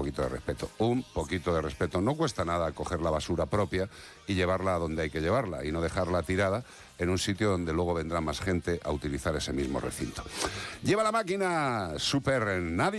poquito de respeto. Un poquito de respeto. No cuesta nada coger la basura propia y llevarla a donde hay que llevarla y no dejarla tirada en un sitio donde luego vendrá más gente a utilizar ese mismo recinto. Lleva la máquina Super Nadia.